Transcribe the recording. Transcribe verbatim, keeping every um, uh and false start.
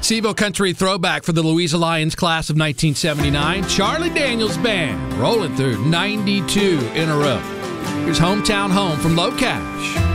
Sevo Country throwback for the Louisa Lions class of nineteen seventy-nine. Charlie Daniels Band rolling through ninety-two in a row. Here's Hometown Home from Low Cash.